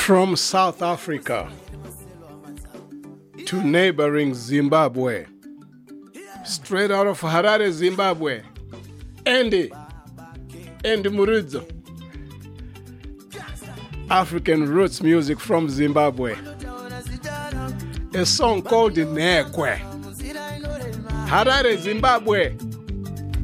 From South Africa to neighboring Zimbabwe, straight out of Harare, Zimbabwe, Andy Muridzo, African roots music from Zimbabwe, a song called Nekwe, Harare, Zimbabwe.